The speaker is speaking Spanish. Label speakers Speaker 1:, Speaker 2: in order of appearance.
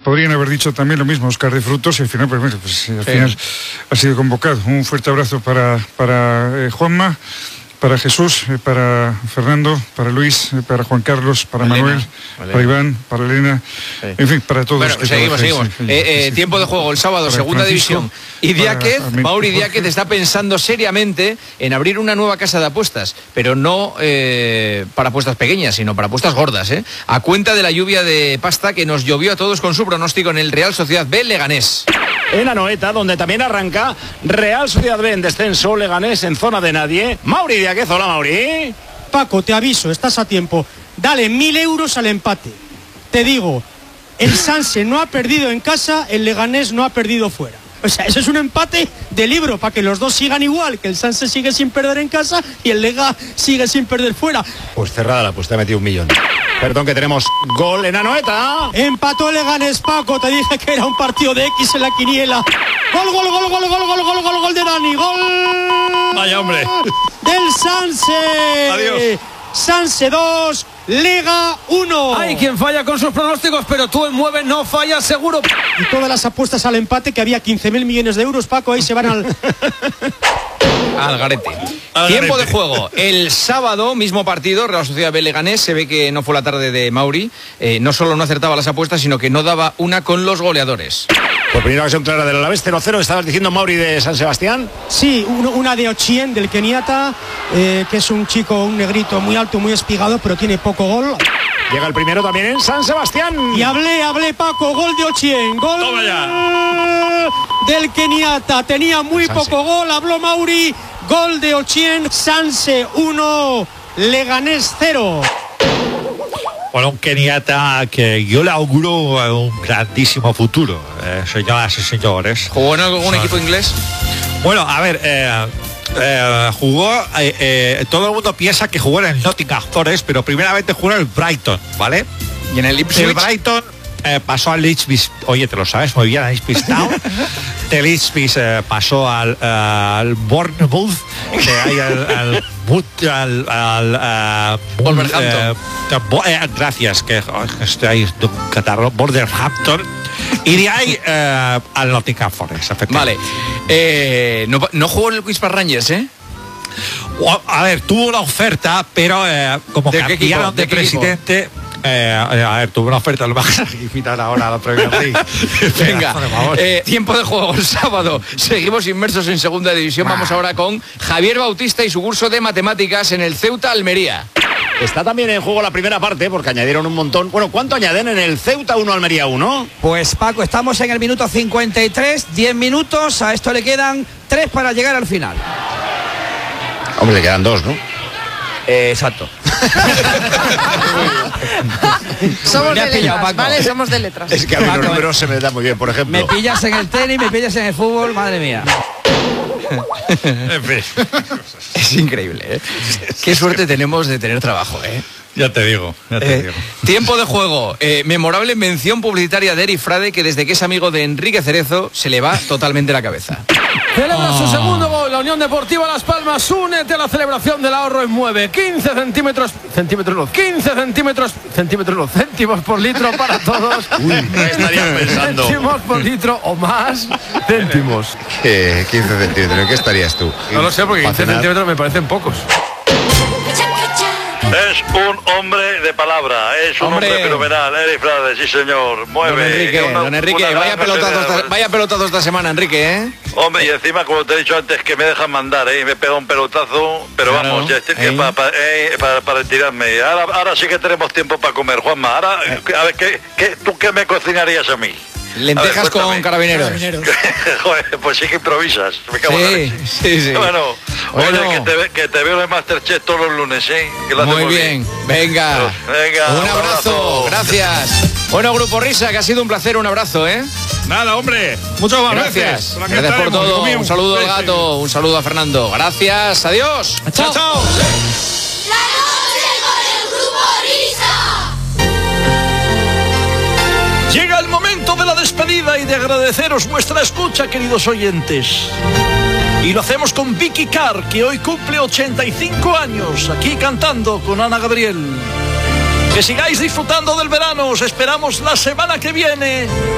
Speaker 1: podrían haber dicho también lo mismo Óscar de Frutos, y al final, al final ha sido convocado. Un fuerte abrazo para Juanma, para Jesús, para Fernando, para Luis, para Juan Carlos, para Manuel, para Iván, para Elena, en fin, para todos.
Speaker 2: Bueno, seguimos. Tiempo de juego el sábado, segunda división. Y Mauri Diáquez está pensando seriamente en abrir una nueva casa de apuestas, pero no para apuestas pequeñas, sino para apuestas gordas, a cuenta de la lluvia de pasta que nos llovió a todos con su pronóstico en el Real Sociedad B Leganés.
Speaker 3: En Anoeta, donde también arranca Real Sociedad B en descenso, Leganés en zona de nadie. Mauri Diáquez, hola Mauri.
Speaker 4: Paco, te aviso, estás a tiempo. Dale 1.000 euros al empate. Te digo, el Sanse no ha perdido en casa, el Leganés no ha perdido fuera. O sea, eso es un empate de libro, para que los dos sigan igual, que el Sanse sigue sin perder en casa y el Lega sigue sin perder fuera.
Speaker 3: Pues cerrada la apuesta, he metido 1 millón. Perdón, que tenemos gol en Anoeta.
Speaker 4: Empató Leganés, Paco, te dije que era un partido de X en la quiniela. Gol de Dani, gol.
Speaker 3: Vaya hombre.
Speaker 4: Del Sanse.
Speaker 3: Adiós.
Speaker 4: Sanse 2, Lega 1.
Speaker 5: Hay quien falla con sus pronósticos, pero tú en Mueve no fallas seguro.
Speaker 4: Y todas las apuestas al empate, que había 15.000 millones de euros, Paco, ahí se van
Speaker 2: al garete. Tiempo de juego. El sábado, mismo partido, Real Sociedad B Leganés. Se ve que no fue la tarde de Mauri. No solo no acertaba las apuestas, sino que no daba una con los goleadores.
Speaker 3: Por primera ocasión clara del Alavés, 0-0. ¿Estabas diciendo, Mauri, de San Sebastián?
Speaker 4: Sí, una de Ochien, del keniata, que es un chico, un negrito muy alto, muy espigado, pero tiene poco gol.
Speaker 3: Llega el primero también en San Sebastián.
Speaker 4: Y hablé, Paco, gol de Ochien. Gol del keniata. Tenía muy poco gol, habló Mauri. Gol de Ochien, Sanse 1, Leganés 0.
Speaker 6: Bueno, un keniata que yo le auguro un grandísimo futuro, señoras y señores.
Speaker 2: ¿Jugó en algún equipo inglés?
Speaker 6: Bueno, a ver, jugó, todo el mundo piensa que jugó en el Nottingham Forest, pero primeramente jugó en el Brighton, ¿vale?
Speaker 2: ¿Y en el Ipswich?
Speaker 6: El Brighton pasó al Ipswich, oye, te lo sabes muy bien, al Ipswich Town. Del Ipswich pasó al Bournemouth, que hay al
Speaker 2: Wolverhampton.
Speaker 6: Gracias, que estoy ahí de un catarro. Wolverhampton. Y de ahí al Nottingham Forest, efectivamente.
Speaker 2: Vale. No jugó en el Queens Park Rangers,
Speaker 6: A ver, tuvo una oferta, pero como cambiaron de presidente. A ver, tuve una oferta, lo vas a quitar ahora a la Premier League.
Speaker 2: Venga, tiempo de juego el sábado. Seguimos inmersos en segunda división. Vamos ahora con Javier Bautista y su curso de matemáticas en el Ceuta Almería.
Speaker 3: Está también en juego la primera parte, porque añadieron un montón. Bueno, ¿cuánto añaden en el Ceuta 1 Almería 1?
Speaker 5: Pues Paco, estamos en el minuto 53, 10 minutos, a esto le quedan 3 para llegar al final.
Speaker 3: Hombre, le quedan 2, ¿no?
Speaker 5: Exacto.
Speaker 7: Somos de letras, ¿vale? Somos de letras.
Speaker 3: Es que a mí los números se me da muy bien, por ejemplo.
Speaker 5: Me pillas en el tenis, me pillas en el fútbol, madre mía.
Speaker 6: En fin.
Speaker 2: Es increíble, Qué suerte tenemos de tener trabajo,
Speaker 6: Ya te digo.
Speaker 2: Tiempo de juego. Memorable mención publicitaria de Eri Frade, que desde que es amigo de Enrique Cerezo se le va totalmente la cabeza.
Speaker 5: Celebra su segundo gol, la Unión Deportiva Las Palmas. Únete a la celebración del ahorro en Mueve. 15 centímetros céntimos por litro para todos.
Speaker 3: Uy, estarían pensando.
Speaker 5: Céntimos por litro o más céntimos.
Speaker 3: 15 centímetros, ¿en qué estarías tú?
Speaker 5: No lo sé, porque 15 centímetros me parecen pocos.
Speaker 8: Es un hombre de palabra, es un hombre fenomenal, Eri Frade, sí señor, mueve.
Speaker 2: Don Enrique, vaya pelotazo esta semana, Enrique,
Speaker 8: Hombre, y encima, como te he dicho antes, que me dejan mandar, me pega un pelotazo, pero claro, vamos, ya para retirarme. Ahora sí que tenemos tiempo para comer, Juanma. Ahora, a ver, ¿tú qué me cocinarías a mí?
Speaker 2: Lentejas con carabineros.
Speaker 8: Joder, pues sí que improvisas. Me cago
Speaker 2: sí.
Speaker 8: Bueno, oye, que te veo en Masterchef todos los lunes, Que lo
Speaker 2: muy bien. Venga. Un abrazo. Gracias. Bueno, Grupo Risa, que ha sido un placer. Un abrazo,
Speaker 6: Nada, hombre. Muchas
Speaker 2: gracias. Gracias por todo. Un saludo al gato. Un saludo a Fernando. Gracias. Adiós.
Speaker 5: Chao.
Speaker 9: Llega el momento de la despedida y de agradeceros vuestra escucha, queridos oyentes. Y lo hacemos con Vicky Carr, que hoy cumple 85 años, aquí cantando con Ana Gabriel. Que sigáis disfrutando del verano, os esperamos la semana que viene.